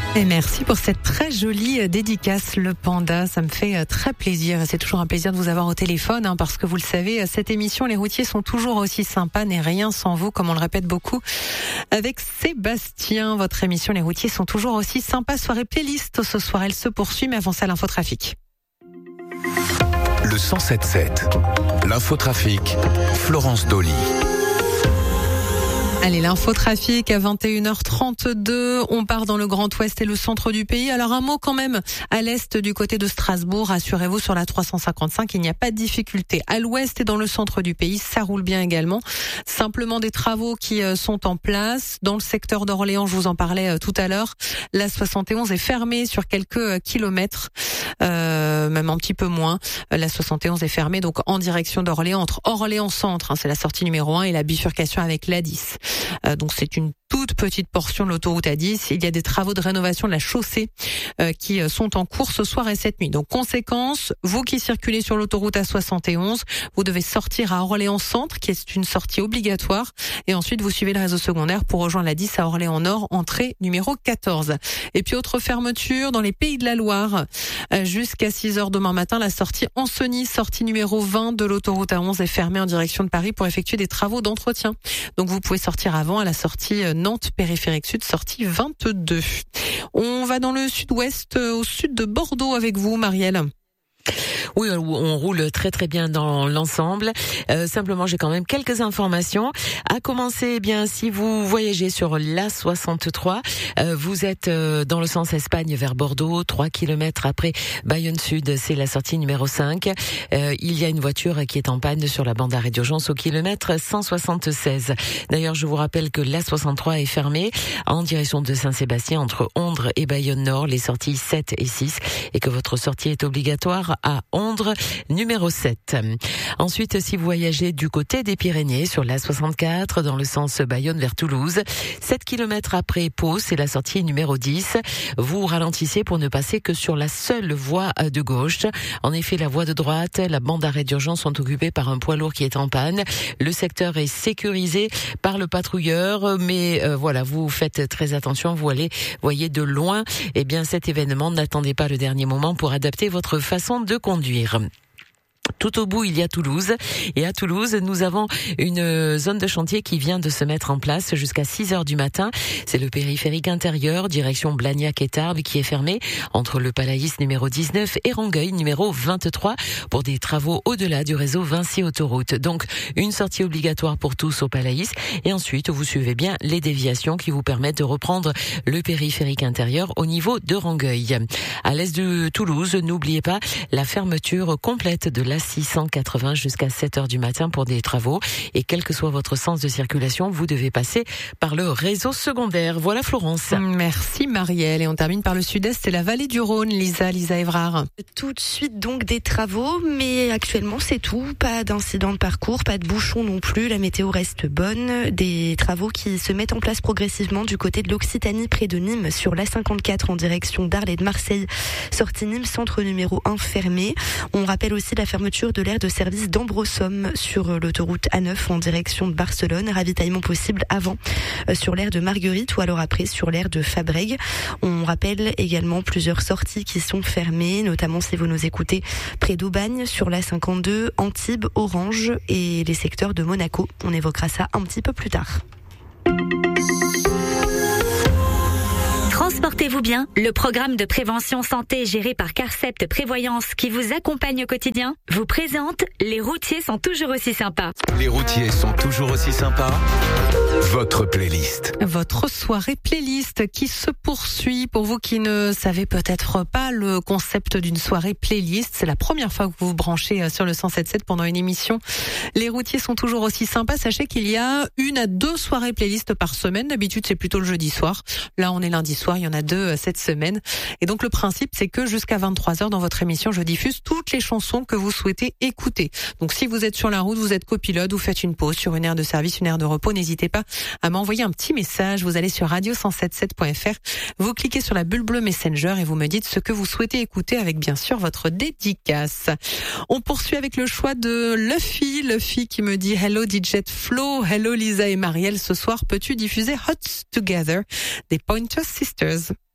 Et merci pour cette très jolie dédicace, le panda. Ça me fait très plaisir. C'est toujours un plaisir de vous avoir au téléphone, parce que vous le savez, cette émission, les routiers sont toujours aussi sympas, n'est rien sans vous, comme on le répète beaucoup. Avec Sébastien, votre émission, les routiers sont toujours aussi sympas. Soirée playlist ce soir, elle se poursuit, mais avant ça, l'infotrafic. Le 107.7, l'infotrafic, Florence Dolly. Allez, l'infotrafic à 21h32. On part dans le Grand Ouest et le centre du pays. Alors un mot quand même à l'est du côté de Strasbourg. Rassurez-vous, sur la 355, il n'y a pas de difficulté. À l'ouest et dans le centre du pays, ça roule bien également. Simplement des travaux qui sont en place. Dans le secteur d'Orléans, je vous en parlais tout à l'heure. La 71 est fermée sur quelques kilomètres, même un petit peu moins. La 71 est fermée donc en direction d'Orléans, entre Orléans-Centre, c'est la sortie numéro 1, et la bifurcation avec l'A10. Donc c'est une toute petite portion de l'autoroute A10. Il y a des travaux de rénovation de la chaussée qui sont en cours ce soir et cette nuit. Donc conséquence, vous qui circulez sur l'autoroute A71, vous devez sortir à Orléans-Centre, qui est une sortie obligatoire, et ensuite vous suivez le réseau secondaire pour rejoindre l'A10 à Orléans-Nord, entrée numéro 14. Et puis autre fermeture dans les Pays de la Loire, jusqu'à 6h demain matin, la sortie Ancenis, sortie numéro 20 de l'autoroute A11 est fermée en direction de Paris pour effectuer des travaux d'entretien. Donc vous pouvez sortir avant à la sortie Nantes périphérique sud, sortie 22. On va dans le sud-ouest, au sud de Bordeaux avec vous, Marielle. Oui, on roule très très bien dans l'ensemble. Simplement, j'ai quand même quelques informations. À commencer, eh bien, si vous voyagez sur l'A63, vous êtes dans le sens Espagne vers Bordeaux, 3 kilomètres après Bayonne Sud, c'est la sortie numéro 5. Il y a une voiture qui est en panne sur la bande d'arrêt d'urgence au kilomètre 176. D'ailleurs, je vous rappelle que l'A63 est fermée en direction de Saint-Sébastien entre Ondres et Bayonne Nord, les sorties 7 et 6, et que votre sortie est obligatoire à Ondres, numéro 7. Ensuite, si vous voyagez du côté des Pyrénées, sur l'A64, dans le sens Bayonne vers Toulouse, 7 km après Pau, c'est la sortie numéro 10. Vous ralentissez pour ne passer que sur la seule voie de gauche. En effet, la voie de droite, la bande d'arrêt d'urgence sont occupées par un poids lourd qui est en panne. Le secteur est sécurisé par le patrouilleur, mais voilà, vous faites très attention, vous voyez de loin, eh bien cet événement, n'attendez pas le dernier moment pour adapter votre façon de conduire. Tout au bout, il y a Toulouse. Et à Toulouse, nous avons une zone de chantier qui vient de se mettre en place jusqu'à 6h du matin. C'est le périphérique intérieur, direction Blagnac et Tarbes, qui est fermé entre le Palaïs numéro 19 et Rangueil numéro 23 pour des travaux au-delà du réseau Vinci Autoroute. Donc, une sortie obligatoire pour tous au Palaïs. Et ensuite, vous suivez bien les déviations qui vous permettent de reprendre le périphérique intérieur au niveau de Rangueil. À l'est de Toulouse, n'oubliez pas la fermeture complète de la 680 jusqu'à 7h du matin pour des travaux, et quel que soit votre sens de circulation, vous devez passer par le réseau secondaire. Voilà Florence. Merci Marielle, et on termine par le sud-est et la vallée du Rhône. Lisa Évrard. Tout de suite donc des travaux, mais actuellement c'est tout, pas d'incident de parcours, pas de bouchons non plus, la météo reste bonne. Des travaux qui se mettent en place progressivement du côté de l'Occitanie près de Nîmes sur l'A54 en direction d'Arles et de Marseille, sortie Nîmes centre numéro 1 fermé. On rappelle aussi la fermeture de l'aire de service d'Ambrosomme sur l'autoroute A9 en direction de Barcelone. Ravitaillement possible avant sur l'aire de Marguerite ou alors après sur l'aire de Fabrègues. On rappelle également plusieurs sorties qui sont fermées, notamment si vous nous écoutez près d'Aubagne sur l'A52, Antibes, Orange et les secteurs de Monaco. On évoquera ça un petit peu plus tard. Transportez-vous bien, le programme de prévention santé géré par Carcept Prévoyance qui vous accompagne au quotidien vous présente Les routiers sont toujours aussi sympas. Les routiers sont toujours aussi sympas. Votre playlist. Votre soirée playlist qui se poursuit. Pour vous qui ne savez peut-être pas le concept d'une soirée playlist, c'est la première fois que vous vous branchez sur le 107.7 pendant une émission. Les routiers sont toujours aussi sympas. Sachez qu'il y a 1 à 2 soirées playlist par semaine. D'habitude, c'est plutôt le jeudi soir. Là, on est lundi soir. Il y en a 2 cette semaine. Et donc, le principe, c'est que jusqu'à 23h dans votre émission, je diffuse toutes les chansons que vous souhaitez écouter. Donc, si vous êtes sur la route, vous êtes copilote, vous faites une pause sur une aire de service, une aire de repos, n'hésitez pas à m'envoyer un petit message. Vous allez sur radio177.fr, vous cliquez sur la bulle bleue Messenger et vous me dites ce que vous souhaitez écouter avec bien sûr votre dédicace. On poursuit avec le choix de Luffy qui me dit hello DJ Flo, hello Lisa et Marielle. Ce soir, peux-tu diffuser Hot Together des Pointer Sisters?